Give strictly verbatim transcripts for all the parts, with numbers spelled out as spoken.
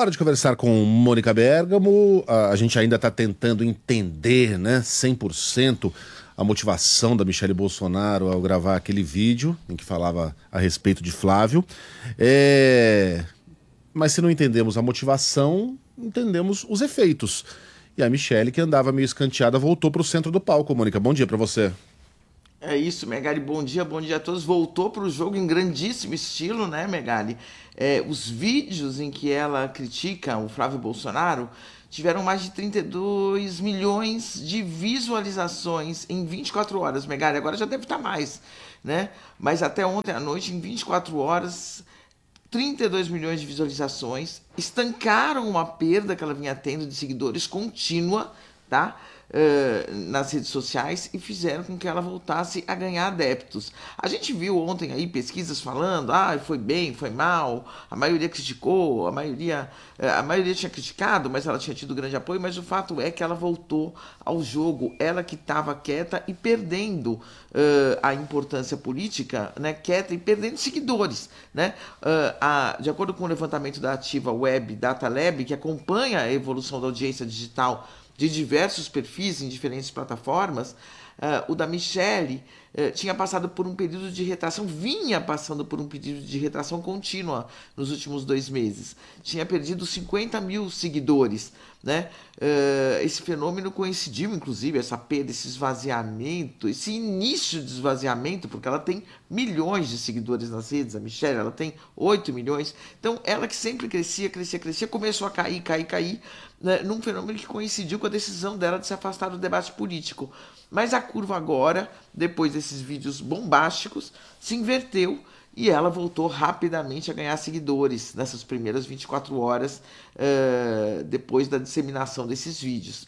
Hora de conversar com Mônica Bergamo. A, a gente ainda está tentando entender, né, cem por cento a motivação da Michele Bolsonaro ao gravar aquele vídeo em que falava a respeito de Flávio. É... Mas se não entendemos a motivação, entendemos os efeitos. E a Michele, que andava meio escanteada, voltou para o centro do palco. Mônica, bom dia para você. É isso, Megali, bom dia, bom dia a todos. Voltou para o jogo em grandíssimo estilo, né, Megali? É, os vídeos em que ela critica o Flávio Bolsonaro tiveram mais de trinta e dois milhões de visualizações em vinte e quatro horas, Megali. Agora já deve estar mais, né? Mas até ontem à noite, em vinte e quatro horas, trinta e dois milhões de visualizações, estancaram uma perda que ela vinha tendo de seguidores contínua, tá? Uh, nas redes sociais, e fizeram com que ela voltasse a ganhar adeptos. A gente viu ontem aí pesquisas falando, ah, foi bem, foi mal, a maioria criticou, a maioria, uh, a maioria tinha criticado, mas ela tinha tido grande apoio, mas o fato é que ela voltou ao jogo, ela que estava quieta e perdendo uh, a importância política, né, quieta e perdendo seguidores, né? Uh, a, de acordo com o levantamento da Ativa Web Data Lab, que acompanha a evolução da audiência digital de diversos perfis em diferentes plataformas, uh, o da Michele uh, tinha passado por um período de retração, vinha passando por um período de retração contínua nos últimos dois meses. Tinha perdido cinquenta mil seguidores, né? Uh, esse fenômeno coincidiu, inclusive, essa perda, esse esvaziamento, esse início de esvaziamento, porque ela tem milhões de seguidores nas redes, a Michele, ela tem oito milhões. Então, ela que sempre crescia, crescia, crescia, começou a cair, cair, cair, né, num fenômeno que coincidiu com a decisão dela de se afastar do debate político. Mas a curva agora, depois desses vídeos bombásticos, se inverteu e ela voltou rapidamente a ganhar seguidores nessas primeiras vinte e quatro horas uh, depois da disseminação desses vídeos.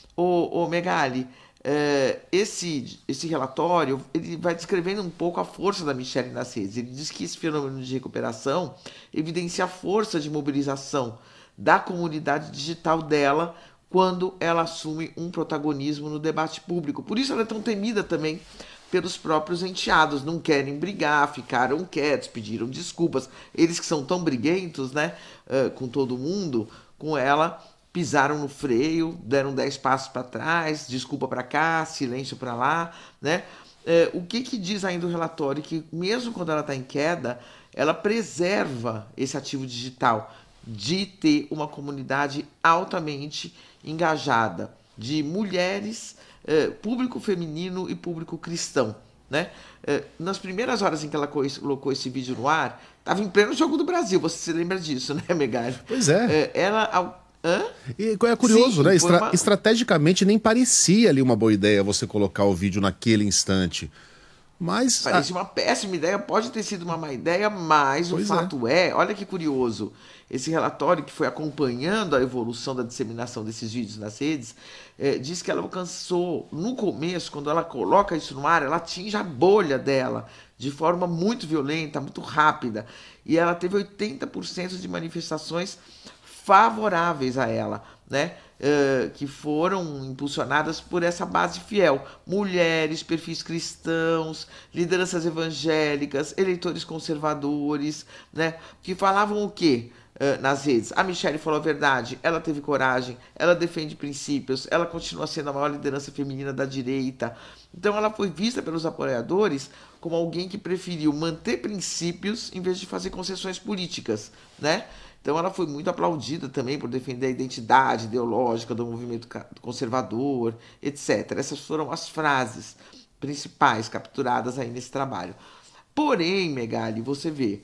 Ô, ô Megali, uh, esse, esse relatório ele vai descrevendo um pouco a força da Michele nas redes. Ele diz que esse fenômeno de recuperação evidencia a força de mobilização da comunidade digital dela quando ela assume um protagonismo no debate público. Por isso ela é tão temida também pelos próprios enteados. Não querem brigar, ficaram quietos, pediram desculpas. Eles que são tão briguentos, né, uh, com todo mundo, com ela, pisaram no freio, deram dez passos para trás, desculpa para cá, silêncio para lá, né? Uh, o que que diz ainda o relatório? Que mesmo quando ela está em queda, ela preserva esse ativo digital de ter uma comunidade altamente engajada, de mulheres, eh, público feminino e público cristão, né? Eh, nas primeiras horas em que ela colocou esse vídeo no ar, estava em pleno Jogo do Brasil, você se lembra disso, né, Megali? Pois é. Eh, ela... Hã? E é curioso, Sim, né? Estra uma... Estrategicamente nem parecia ali uma boa ideia você colocar o vídeo naquele instante. Mas... Parece a... uma péssima ideia, pode ter sido uma má ideia, mas pois o fato é. é, olha que curioso, esse relatório que foi acompanhando a evolução da disseminação desses vídeos nas redes, é, diz que ela alcançou, no começo, quando ela coloca isso no ar, ela atinge a bolha dela de forma muito violenta, muito rápida, e ela teve oitenta por cento de manifestações favoráveis a ela, né? Uh, que foram impulsionadas por essa base fiel. Mulheres, perfis cristãos, lideranças evangélicas, eleitores conservadores, né? Que falavam o quê? Uh, nas redes. A Michele falou a verdade, ela teve coragem, ela defende princípios, ela continua sendo a maior liderança feminina da direita. Então ela foi vista pelos apoiadores como alguém que preferiu manter princípios em vez de fazer concessões políticas, né? Então ela foi muito aplaudida também por defender a identidade ideológica do movimento conservador, etcétera. Essas foram as frases principais capturadas aí nesse trabalho. Porém, Megali, você vê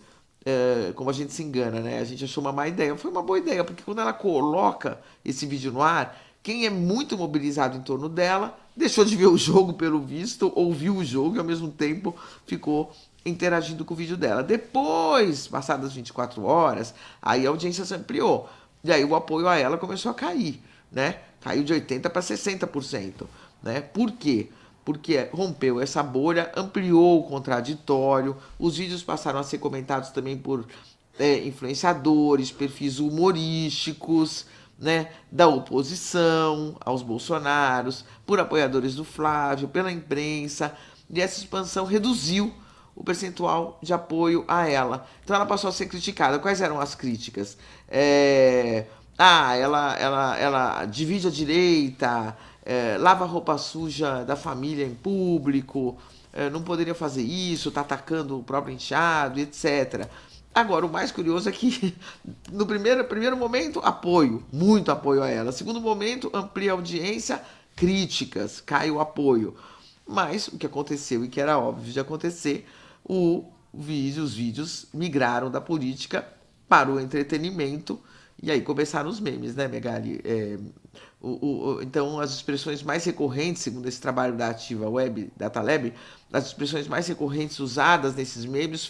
é, como a gente se engana, né? A gente achou uma má ideia. Foi uma boa ideia, porque quando ela coloca esse vídeo no ar, quem é muito mobilizado em torno dela deixou de ver o jogo pelo visto, ouviu o jogo e ao mesmo tempo ficou interagindo com o vídeo dela. Depois, passadas vinte e quatro horas, aí a audiência se ampliou. E aí o apoio a ela começou a cair, né? Caiu de oitenta por cento para sessenta por cento, né? Por quê? Porque rompeu essa bolha, ampliou o contraditório, os vídeos passaram a ser comentados também por é, influenciadores, perfis humorísticos, né, da oposição aos bolsonaros, por apoiadores do Flávio, pela imprensa, e essa expansão reduziu o percentual de apoio a ela. Então ela passou a ser criticada. Quais eram as críticas? É... Ah, ela, ela, ela divide a direita, é, lava a roupa suja da família em público, é, não poderia fazer isso, está atacando o próprio enteado, etcétera. Agora, o mais curioso é que, no primeiro, primeiro momento, apoio, muito apoio a ela. Segundo momento, amplia a audiência, críticas, cai o apoio. Mas o que aconteceu, e que era óbvio de acontecer, o vídeo, os vídeos migraram da política para o entretenimento. E aí começaram os memes, né, Megali? É, o, o, então, as expressões mais recorrentes, segundo esse trabalho da Ativa Web, da Taleb, as expressões mais recorrentes usadas nesses memes